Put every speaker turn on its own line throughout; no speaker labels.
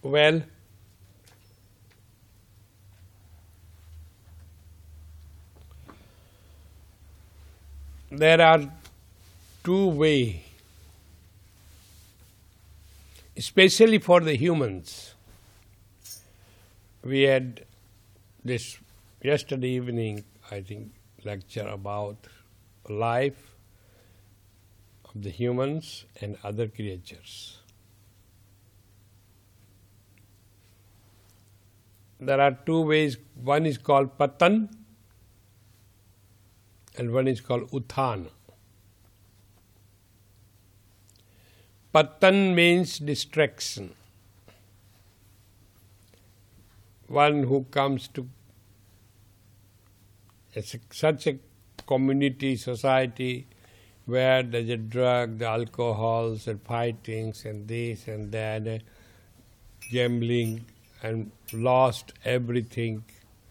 Well, there are two ways, especially for the humans. We had this yesterday evening, I think, lecture about life of the humans and other creatures. There are two ways. One is called Patan and one is called Utthana. Patan means distraction. One who comes to such a community, society, where there's a drug, the alcohols and fightings and this and that, gambling, and lost everything.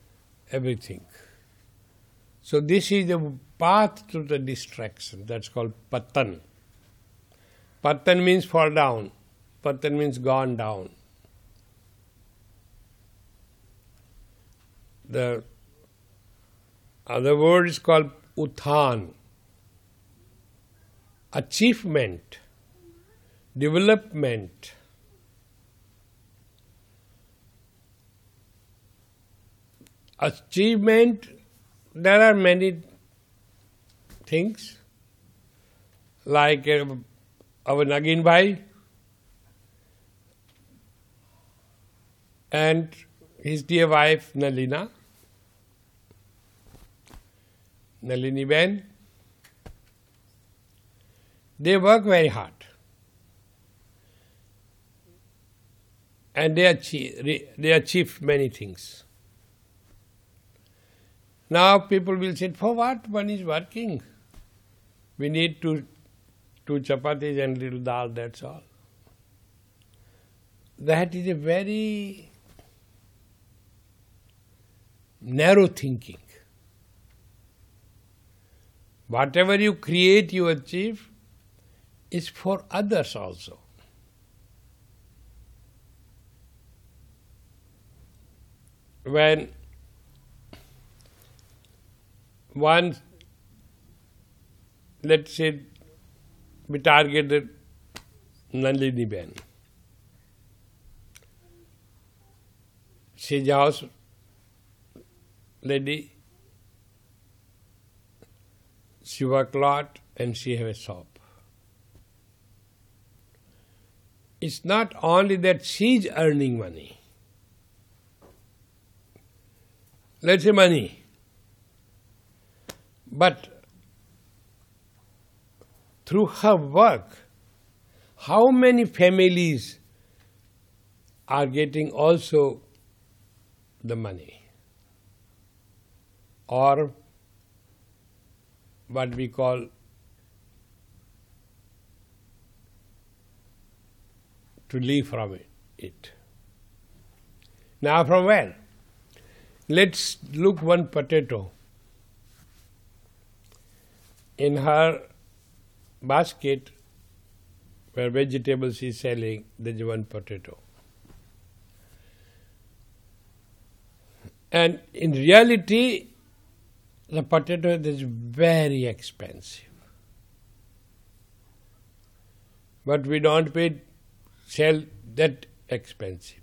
So this is the path to the distraction. That's called Patan. Patan means fall down. Patan means gone down. The other word is called Utthan. Achievement, development. Achievement, there are many things, like our Nagin Bhai and his dear wife Nalini Ben. They work very hard and they achieve many things. Now people will say, for what one is working? We need two chapatis and little dal, that's all. That is a very narrow thinking. Whatever you create, you achieve, is for others also. When one, let's say, we targeted Nalini Ben. She's a house lady, she works a lot and she has a shop. It's not only that she's earning money. Let's say money. But through her work, how many families are getting also the money? Or what we call to live from it. Now from where? Let's look one potato. In her basket where vegetables she is selling, there's one potato. And in reality, the potato is very expensive. But we don't sell that expensive.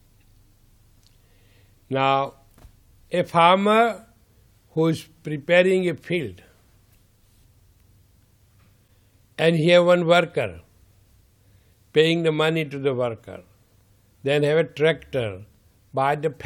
Now, a farmer who is preparing a field and he have one worker, paying the money to the worker, then have a tractor, buy the